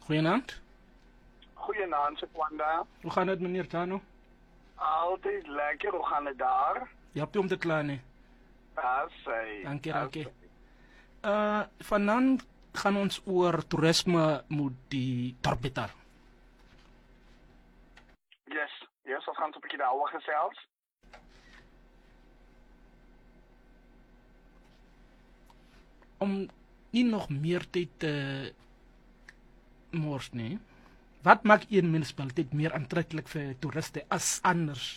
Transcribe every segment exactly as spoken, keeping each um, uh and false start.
Goeienaand. Goeienaand, Sekwanda. Hoe gaan het, meneer Tano? Altijd lekker, hoe gaan het daar? Je hebt u om te klaar, nee? Ja, sê. Dank je, dank je. Uh, Vanavond gaan ons oor toerisme moet die dorpbetal. Yes, yes, ons gaan so 'n bietjie daaroor gesels. Om nie nog meer tyd te mors, nee? Wat maak een munisipaliteit meer aantrekkelijk vir toeriste as anders?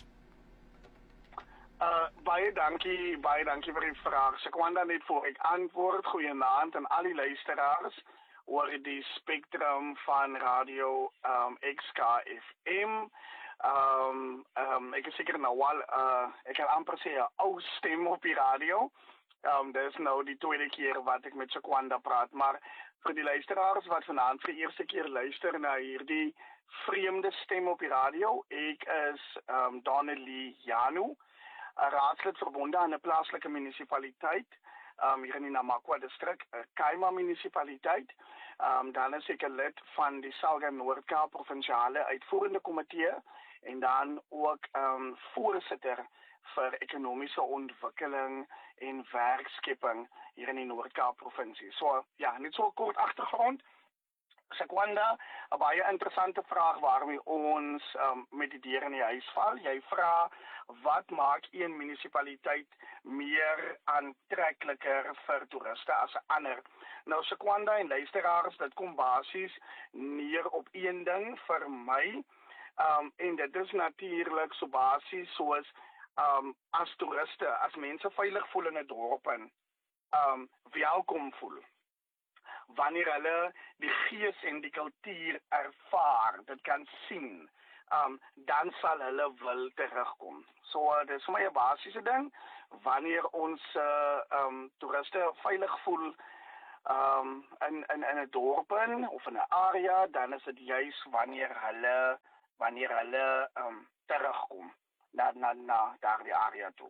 Uh, baie dankie, baie dankie vir die vraag. Sekwanda, net voor ek antwoord, goeienaand aan al die luisteraars oor die spektrum van radio um, X K F M. Um, um, ek is seker nou al, uh, ek kan amper sê 'n ou stem op die radio. Um, dit is nou die tweede keer wat ek met Sekwanda praat, maar vir die luisteraars wat vanaand vir die eerste keer luister na hierdie vreemde stem op die radio, ek is um, Donnelly Janu, 'n raadslid verbonde aan 'n plaaslike munisipaliteit, um, hier in die Namakwa distrik, 'n Kaima munisipaliteit. Um, dan is ek 'n lid van die Salga Noord-Kaap provinsiale uitvoerende komitee en dan ook um, voorsitter vir ekonomiese ontwikkeling en werkskepping hier in die Noord-Kaap provinsie. So ja, net so 'n kort agtergrond. Sekwanda, 'n baie interessante vraag waarmee ons um, met die deur in die huis val. Jy vra wat maak een munisipaliteit meer aantrekliker vir toeriste as 'n ander? Nou Sekwanda en luisteraars, dit kom basies neer op een ding vir my. Um, en dit is natuurlik so basies soos um, as toeriste, as mense veilig voel in 'n dorp en um, welkom voel. Wanneer hulle die gees en die kultuur ervaar, dit kan sien, um, dan sal hulle wil terugkom. So, uh, dit is vir my 'n basiese ding. Wanneer ons uh, um, toeriste veilig voel um, in, in, in 'n dorp of in 'n area, dan is dit juis wanneer hulle, wanneer hulle um, terugkom na, na, na daardie area toe.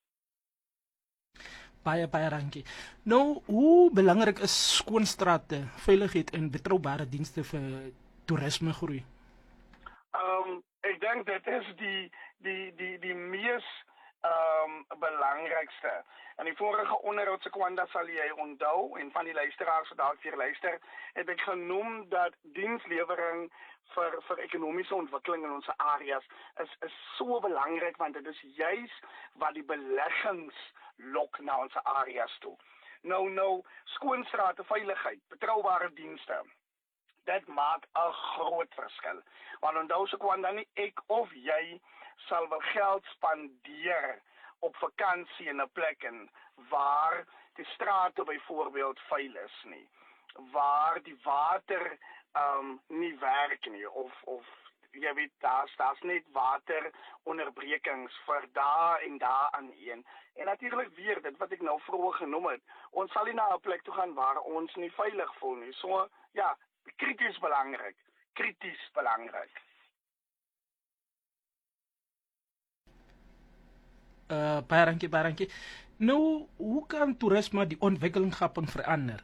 Baie, baie dankie. Nou, hoe belangrik is skoonstrate, veiligheid en betroubare dienste vir toerisme groei? Um, ek dink dit is die die die die mees um, belangrikste. In die vorige onderhoud Sekwanda sal jy onthou en van die luisteraars wat dalk weer luister, het ek genoem dat dienslewering vir vir ekonomiese ontwikkeling in ons areas is is so belangrik want dit is juis wat die beleggings lok na ons areas toe. Nou nou skoonstrate, veiligheid, betroubare dienste. Dit maak 'n groot verskil. Want onthou Sekwanda, nie ek of jy sal wel geld spandeer op vakansie in 'n plek en waar die strate byvoorbeeld vuil is nie, waar die water um, nie werk nie of of jy weet daar's daar's net wateronderbrekings vir daar en daar aan een. En natuurlik weer dit wat ek nou vroeër genoem het. Ons sal nie na 'n plek toe gaan waar ons nie veilig voel nie. So ja, krities belangrik. Krities belangrik. Uh, baie dankie, baie dankie. Nou, hoe kan toerisme die ontwikkelingskapping verander?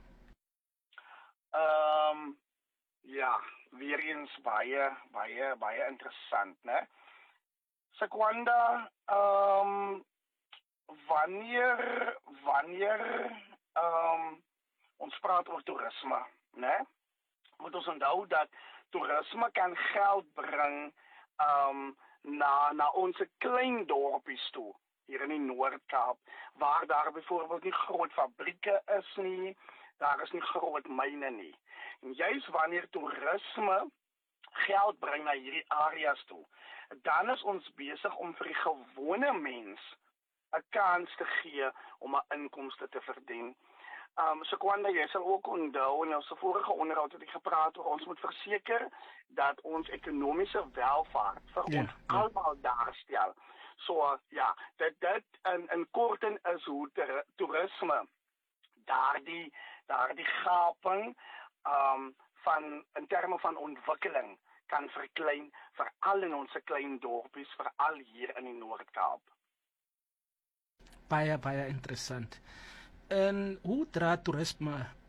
Ehm um, ja, weer eens baie baie baie interessant, né? Sekwanda, ehm um, wanneer wanneer ehm um, ons praat oor toerisme, né? Moet ons onthou dat toerisme kan geld bring ehm um, na na ons klein dorpies toe hier in die Noord-Kaap, waar daar byvoorbeeld nie groot fabrieke is nie, daar is nie groot myne nie. En juis wanneer toerisme geld bring na hierdie areas toe, dan is ons besig om vir die gewone mens 'n kans te gee om 'n inkomste te verdien. Um, Sekwanda, jy sal ook onthou, in ons vorige onderhoud het ek gepraat oor ons moet verseker dat ons ekonomiese welvaart vir Ja, ons ja. almal daarstel. So ja, dit dit in in korting is hoe ter, toerisme daardie daardie gaping um, van in terme van ontwikkeling kan verklein veral in ons klein dorpies, veral hier in die Noord-Kaap. Baie, baie interessant. En hoe dra toerisme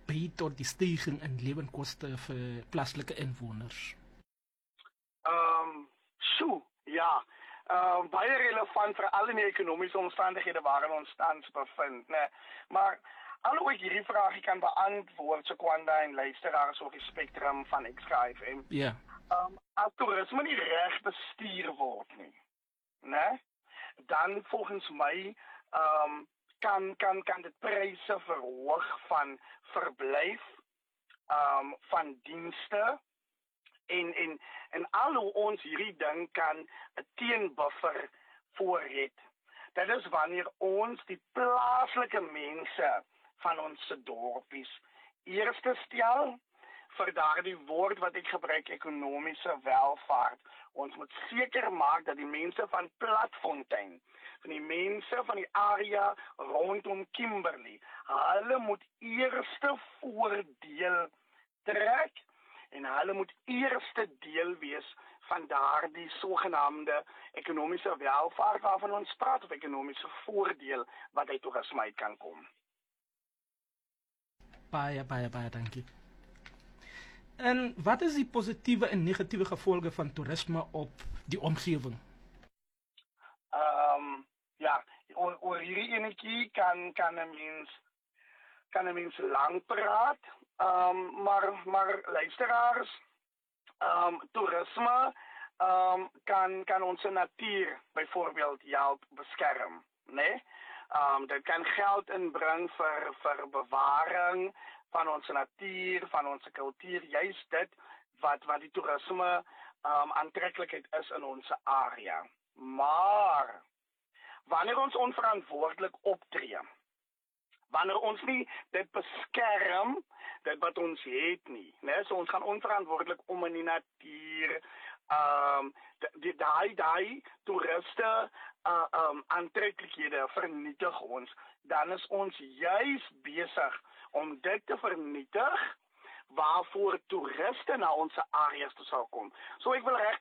by tot die stygings in lewenkoste vir plaaslike inwoners? Ehm, um, so, ja. Uh, baie relevant vir al die ekonomiese omstandighede waarin ons tans bevind, né? Maar alhoewel ek hierdie vraag kan beantwoord, so Kwanda en luisteraars op die spektrum van X K F M. Ja. Um, as toerisme nie reg bestuur word nie, né? Dan volgens my um, kan kan kan dit pryse verhoog van verblyf, um, van dienste. En en en al hoe ons hierdie ding kan 'n teenbuffer voor het. Dit is wanneer ons die plaaslike mense van ons se dorpies eerste stel vir daardie woord wat ek gebruik, ekonomiese welvaart. Ons moet seker maak dat die mense van Platfontein, van die mense van die area rondom Kimberley, hulle moet eerste voordeel trek. En hulle moet eerste deel wees van daardie sogenaamde ekonomiese welvaart waarvan ons praat, of ekonomiese voordeel wat uit toerisme uit kan kom. Baie, baie, baie dankie. En wat is die positiewe en negatiewe gevolge van toerisme op die omgewing? Ehm um, ja, oor, oor hierdie enetjie kan kan 'n mens kan 'n mens lank praat. Um, maar, maar luisteraars, um, toerisme um, kan, kan onze natuur bijvoorbeeld help beschermen. Nee? Um, dat kan geld inbrengen voor, voor bewaring van onze natuur, van onze cultuur. Juist dit wat, wat die toerisme um, aantrekkelijkheid is in onze area. Maar, wanneer ons onverantwoordelijk optreden, wanneer ons nie dit beskerm, dit wat ons het nie, né? So ons gaan onverantwoordelik om in die natuur, ehm um, die daai daai toeriste uh, um, aantreklikhede vernietig ons, dan is ons juis besig om dit te vernietig waarvoor toeriste na ons areas toe sal kom. So ek wil reg